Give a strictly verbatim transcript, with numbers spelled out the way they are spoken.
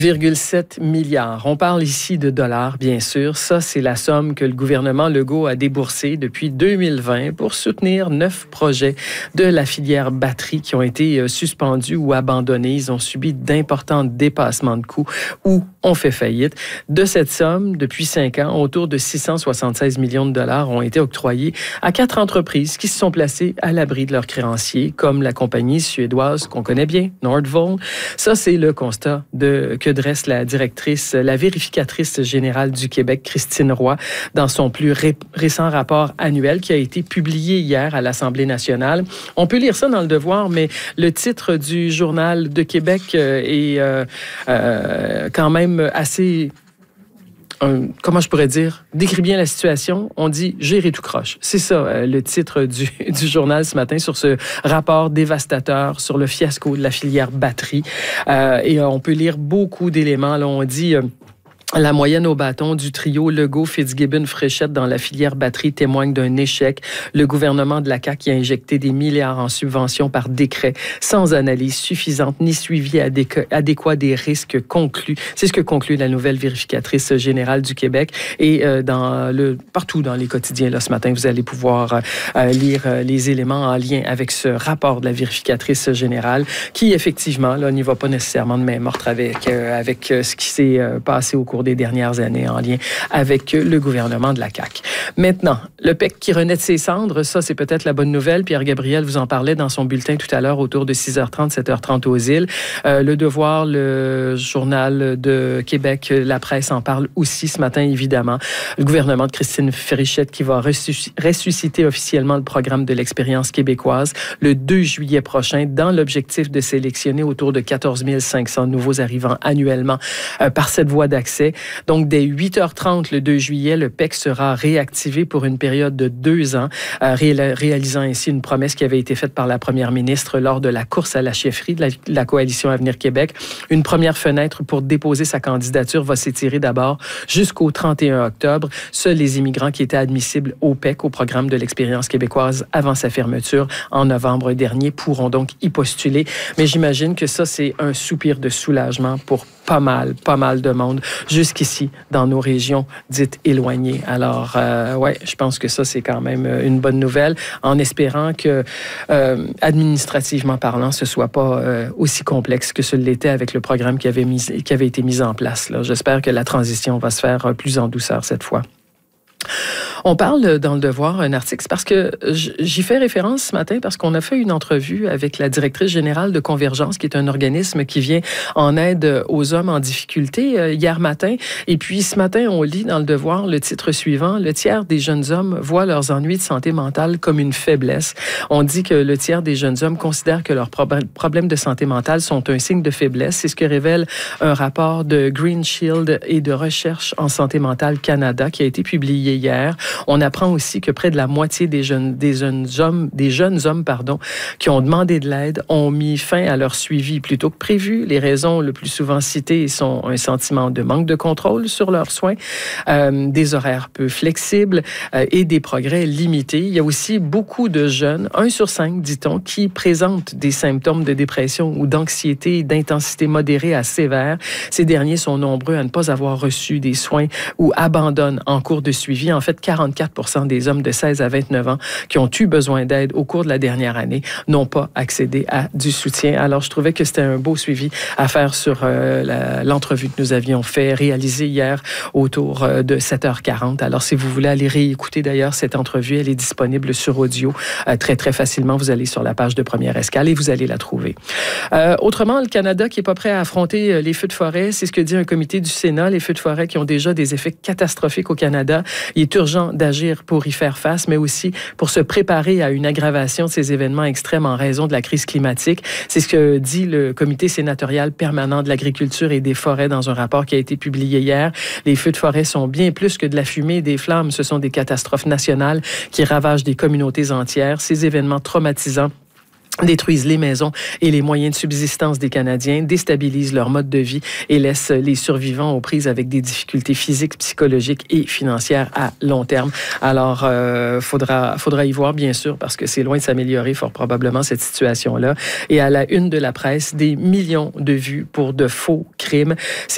virgule sept milliards. On parle ici de dollars, bien sûr. Ça, c'est la somme que le gouvernement Legault a déboursée depuis deux mille vingt pour soutenir neuf projets de la filière batterie qui ont été suspendus ou abandonnés. Ils ont subi d'importants dépassements de coûts ou ont fait faillite. De cette somme, depuis cinq ans, autour de six cent soixante-seize millions de dollars ont été octroyés à quatre entreprises qui se sont placées à l'abri de leurs créanciers, comme la compagnie suédoise qu'on connaît bien, Nordvoll. Ça, c'est le constat de que dresse la directrice, la vérificatrice générale du Québec, Christine Roy, dans son plus ré- récent rapport annuel qui a été publié hier à l'Assemblée nationale. On peut lire ça dans Le Devoir, mais le titre du Journal de Québec euh, est euh, euh, quand même assez... Un, comment je pourrais dire, décrit bien la situation. On dit « gérer tout croche ». C'est ça, euh, le titre du, du journal ce matin sur ce rapport dévastateur sur le fiasco de la filière batterie. Euh, et euh, on peut lire beaucoup d'éléments. Là, on dit... Euh, La moyenne au bâton du trio Legault, Fitzgibbon, Fréchette dans la filière batterie témoigne d'un échec. Le gouvernement de la C A Q a injecté des milliards en subventions par décret, sans analyse suffisante ni suivi adéqu- adéquat des risques conclus. C'est ce que conclut la nouvelle vérificatrice générale du Québec. Et euh, dans le, partout dans les quotidiens, là, ce matin, vous allez pouvoir euh, lire euh, les éléments en lien avec ce rapport de la vérificatrice générale, qui, effectivement, là, n'y va pas nécessairement de main morte avec, euh, avec euh, ce qui s'est euh, passé au cours des dernières années en lien avec le gouvernement de la C A Q. Maintenant, le P E C qui renaît de ses cendres, ça, c'est peut-être la bonne nouvelle. Pierre Gabriel vous en parlait dans son bulletin tout à l'heure autour de six heures trente, sept heures trente aux îles. Euh, le Devoir, le Journal de Québec, la presse en parle aussi ce matin, évidemment. Le gouvernement de Christine Fréchette qui va ressusc- ressusciter officiellement le programme de l'expérience québécoise le deux juillet prochain dans l'objectif de sélectionner autour de quatorze mille cinq cents nouveaux arrivants annuellement euh, par cette voie d'accès. Donc, dès huit heures trente le deux juillet, le P E C sera réactivé pour une période de deux ans, euh, ré- réalisant ainsi une promesse qui avait été faite par la première ministre lors de la course à la chefferie de la, de la Coalition Avenir Québec. Une première fenêtre pour déposer sa candidature va s'étirer d'abord jusqu'au trente et un octobre. Seuls les immigrants qui étaient admissibles au P E C, au programme de l'expérience québécoise avant sa fermeture en novembre dernier, pourront donc y postuler. Mais j'imagine que ça, c'est un soupir de soulagement pour pas mal, pas mal de monde jusqu'ici dans nos régions dites éloignées. Alors, euh, ouais, je pense que ça, c'est quand même une bonne nouvelle, en espérant que, euh, administrativement parlant, ce soit pas euh, aussi complexe que ce l'était avec le programme qui avait, mis, qui avait été mis en place, là. J'espère que la transition va se faire plus en douceur cette fois. On parle dans Le Devoir, un article, parce que j'y fais référence ce matin parce qu'on a fait une entrevue avec la directrice générale de Convergence, qui est un organisme qui vient en aide aux hommes en difficulté euh, hier matin. Et puis ce matin, on lit dans Le Devoir le titre suivant: le tiers des jeunes hommes voient leurs ennuis de santé mentale comme une faiblesse. On dit que le tiers des jeunes hommes considèrent que leurs prob- problèmes de santé mentale sont un signe de faiblesse. C'est ce que révèle un rapport de Green Shield et de Recherche en santé mentale Canada qui a été publié hier. On apprend aussi que près de la moitié des jeunes, des jeunes hommes, des jeunes hommes, pardon, qui ont demandé de l'aide ont mis fin à leur suivi plus tôt que prévu. Les raisons le plus souvent citées sont un sentiment de manque de contrôle sur leurs soins, euh, des horaires peu flexibles euh, et des progrès limités. Il y a aussi beaucoup de jeunes, un sur cinq, dit-on, qui présentent des symptômes de dépression ou d'anxiété d'intensité modérée à sévère. Ces derniers sont nombreux à ne pas avoir reçu des soins ou abandonnent en cours de suivi. En fait, quarante-quatre pour cent des hommes de seize à vingt-neuf ans qui ont eu besoin d'aide au cours de la dernière année n'ont pas accédé à du soutien. Alors, je trouvais que c'était un beau suivi à faire sur euh, la, l'entrevue que nous avions fait, réalisée hier autour euh, de sept heures quarante. Alors, si vous voulez aller réécouter d'ailleurs cette entrevue, elle est disponible sur audio euh, très, très facilement. Vous allez sur la page de Première Escale et vous allez la trouver. Euh, autrement, le Canada qui n'est pas prêt à affronter euh, les feux de forêt, c'est ce que dit un comité du Sénat. Les feux de forêt qui ont déjà des effets catastrophiques au Canada. Il est urgent d'agir pour y faire face, mais aussi pour se préparer à une aggravation de ces événements extrêmes en raison de la crise climatique. C'est ce que dit le comité sénatorial permanent de l'agriculture et des forêts dans un rapport qui a été publié hier. Les feux de forêt sont bien plus que de la fumée et des flammes. Ce sont des catastrophes nationales qui ravagent des communautés entières. Ces événements traumatisants détruisent les maisons et les moyens de subsistance des Canadiens, déstabilisent leur mode de vie et laissent les survivants aux prises avec des difficultés physiques, psychologiques et financières à long terme. Alors, euh, faudra, faudra y voir, bien sûr, parce que c'est loin de s'améliorer fort probablement, cette situation-là. Et à la une de la presse, des millions de vues pour de faux crimes. C'est